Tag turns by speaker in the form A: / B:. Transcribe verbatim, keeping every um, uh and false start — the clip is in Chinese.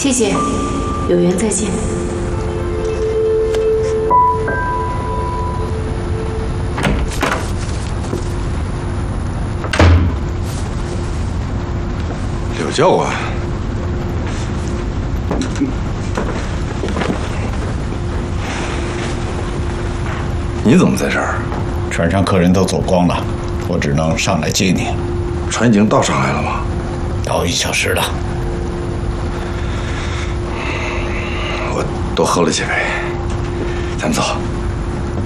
A: 谢谢，有缘再见。
B: 柳教官，你怎么在这儿？
C: 船上客人都走光了，我只能上来接你。
B: 船已经到上海了吗？
C: 到一小时了。
B: 我多喝了几杯，咱们走。